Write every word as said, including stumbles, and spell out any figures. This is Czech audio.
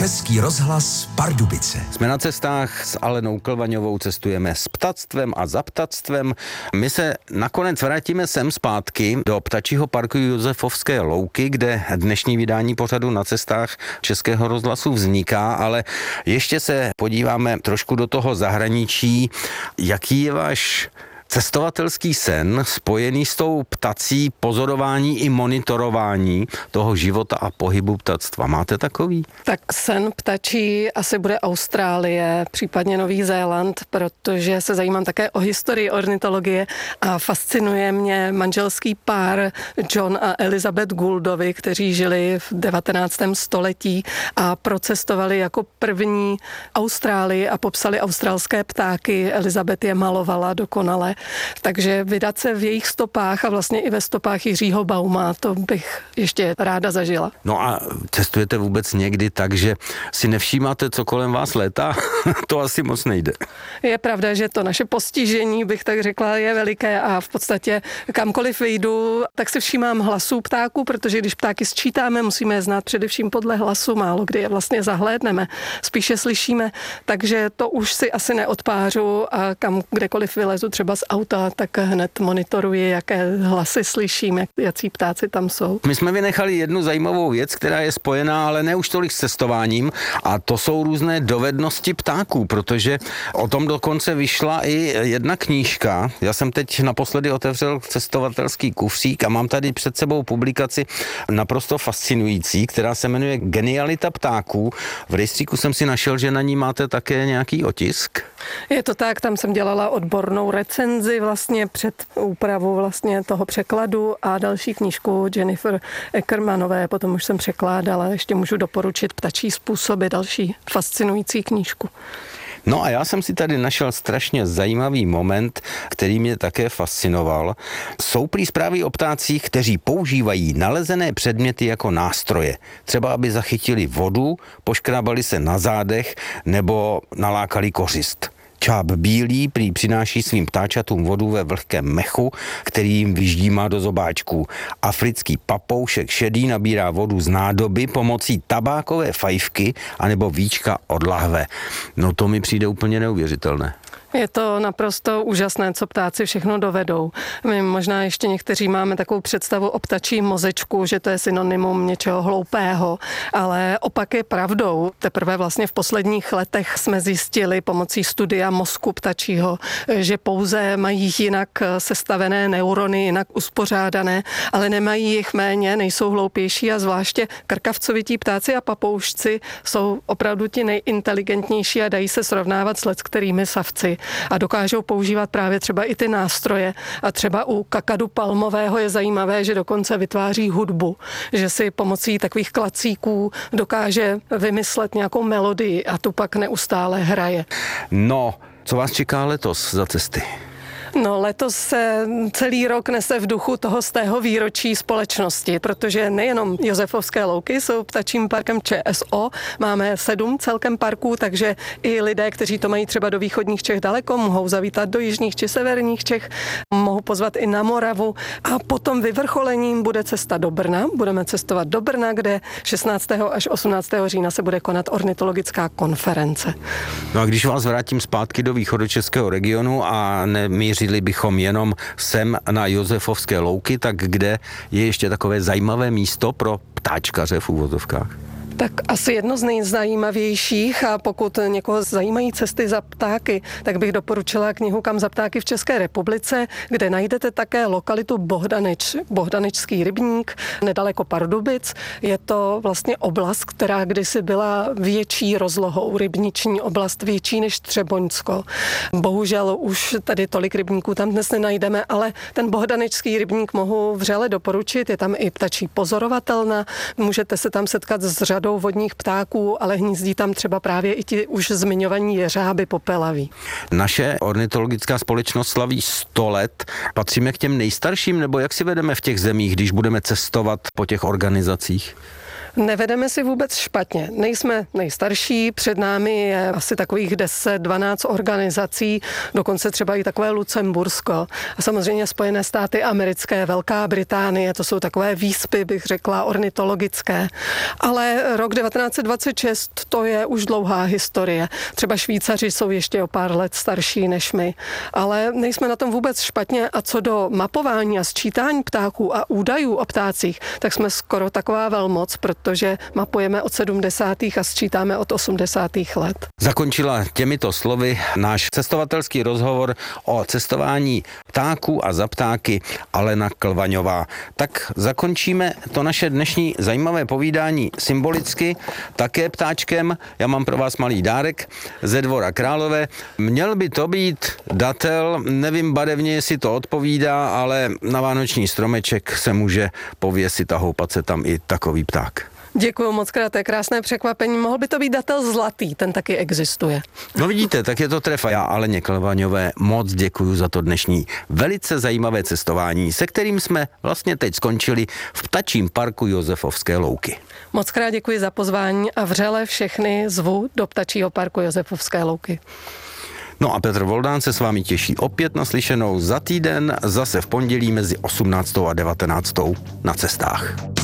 Český rozhlas Pardubice. Jsme na cestách s Alenou Klvaňovou, cestujeme s ptactvem a za ptactvem. My se nakonec vrátíme sem zpátky do ptačího parku Josefovské louky, kde dnešní vydání pořadu Na cestách Českého rozhlasu vzniká, ale ještě se podíváme trošku do toho zahraničí. Jaký je váš cestovatelský sen spojený s tou ptací pozorování i monitorování toho života a pohybu ptactva? Máte takový? Tak sen ptačí asi bude Austrálie, případně Nový Zéland, protože se zajímám také o historii ornitologie a fascinuje mě manželský pár John a Elizabeth Gouldovi, kteří žili v devatenáctém století a procestovali jako první Austrálii a popsali australské ptáky. Elizabeth je malovala dokonale. Takže vydat se v jejich stopách a vlastně i ve stopách Jiřího Bauma, to bych ještě ráda zažila. No a cestujete vůbec někdy tak, že si nevšímáte, co kolem vás létá? To asi moc nejde. Je pravda, že to naše postižení, bych tak řekla, je veliké a v podstatě kamkoliv vyjdu, tak si všímám hlasů ptáků, protože když ptáky sčítáme, musíme je znát především podle hlasu, málo kdy je vlastně zahlédneme, spíše slyšíme, takže to už si asi neodpářu a kam kdekoliv vylezu třeba z auta, tak hned monitoruji, jaké hlasy slyším, jak, jací ptáci tam jsou. My jsme vynechali jednu zajímavou věc, která je spojená, ale ne už tolik s cestováním, a to jsou různé dovednosti ptáků, protože o tom dokonce vyšla i jedna knížka. Já jsem teď naposledy otevřel cestovatelský kufřík a mám tady před sebou publikaci naprosto fascinující, která se jmenuje Genialita ptáků. V rejstříku jsem si našel, že na ní máte také nějaký otisk. Je to tak, tam jsem dělala odbornou recenzi vlastně před úpravou vlastně toho překladu a další knížku Jennifer Eckermanové, potom už jsem překládala, ještě můžu doporučit Ptačí způsoby, další fascinující knížku. No a já jsem si tady našel strašně zajímavý moment, který mě také fascinoval. Jsou prý zprávy o ptácích, kteří používají nalezené předměty jako nástroje. Třeba aby zachytili vodu, poškrábali se na zádech nebo nalákali kořist. Čáp bílý prý přináší svým ptáčatům vodu ve vlhkém mechu, který jim vyždímá do zobáčků. Africký papoušek šedý nabírá vodu z nádoby pomocí tabákové fajfky anebo víčka od lahve. No to mi přijde úplně neuvěřitelné. Je to naprosto úžasné, co ptáci všechno dovedou. My možná ještě někteří máme takovou představu o ptačím mozečku, že to je synonymum něčeho hloupého, ale opak je pravdou. Teprve vlastně v posledních letech jsme zjistili pomocí studia mozku ptačího, že pouze mají jinak sestavené neurony, jinak uspořádané, ale nemají jich méně, nejsou hloupější a zvláště krkavcovití ptáci a papoušci jsou opravdu ti nejinteligentnější a dají se srovnávat s leckterými savci. A dokážou používat právě třeba i ty nástroje. A třeba u kakadu palmového je zajímavé, že dokonce vytváří hudbu, že si pomocí takových klacíků dokáže vymyslet nějakou melodii a tu pak neustále hraje. No, co vás čeká letos za cesty? No, letos se celý rok nese v duchu toho stého výročí společnosti, protože nejenom Josefovské louky jsou ptačím parkem Č S O, máme sedm celkem parků, takže i lidé, kteří to mají třeba do východních Čech daleko, mohou zavítat do jižních či severních Čech, mohou pozvat i na Moravu a potom vyvrcholením bude cesta do Brna. Budeme cestovat do Brna, kde šestnáctého až osmnáctého října se bude konat ornitologická konference. No a když vás vrátím zpátky do východočeského regionu a nemíří bychom jenom sem na Josefovské louky, tak kde je ještě takové zajímavé místo pro ptáčkaře v úvozovkách? Tak asi jedno z nejzajímavějších a pokud někoho zajímají cesty za ptáky, tak bych doporučila knihu Kam za ptáky v České republice, kde najdete také lokalitu Bohdanič, Bohdaničský rybník, nedaleko Pardubic. Je to vlastně oblast, která kdysi byla větší rozlohou, rybniční oblast větší než Třeboňsko. Bohužel už tady tolik rybníků tam dnes nenajdeme, ale ten Bohdaničský rybník mohu vřele doporučit. Je tam i ptačí pozorovatelna, můžete se tam setkat s řadou vodních ptáků, ale hnízdí tam třeba právě i ti už zmiňovaní jeřáby popelaví. Naše ornitologická společnost slaví sto let. Patříme k těm nejstarším, nebo jak si vedeme v těch zemích, když budeme cestovat po těch organizacích? Nevedeme si vůbec špatně. Nejsme nejstarší, před námi je asi takových deset dvanáct organizací, dokonce třeba i takové Lucembursko. A samozřejmě Spojené státy americké, Velká Británie, to jsou takové výspy, bych řekla, ornitologické. Ale rok devatenáct set dvacet šest, to je už dlouhá historie. Třeba Švýcaři jsou ještě o pár let starší než my. Ale nejsme na tom vůbec špatně a co do mapování a sčítání ptáků a údajů o ptácích, tak jsme skoro taková velmoc, protože mapujeme od sedmdesátých a sčítáme od osmdesátých let. Zakončila těmito slovy náš cestovatelský rozhovor o cestování ptáků a za ptáky Alena Klvaňová. Tak zakončíme to naše dnešní zajímavé povídání symbolicky, také ptáčkem. Já mám pro vás malý dárek ze Dvora Králové. Měl by to být datel, nevím barevně, jestli to odpovídá, ale na vánoční stromeček se může pověsit a houpat se tam i takový pták. Děkuju moc krát, to je krásné překvapení. Mohl by to být datel zlatý, ten taky existuje. No vidíte, tak je to trefa. Já Aleně Klvaňové moc děkuju za to dnešní velice zajímavé cestování, se kterým jsme vlastně teď skončili v ptačím parku Josefovské louky. Moc krát děkuji za pozvání a vřele všechny zvu do ptačího parku Josefovské louky. No a Petr Voldán se s vámi těší opět na slyšenou za týden, zase v pondělí mezi osmnáctou a devatenáctou na cestách.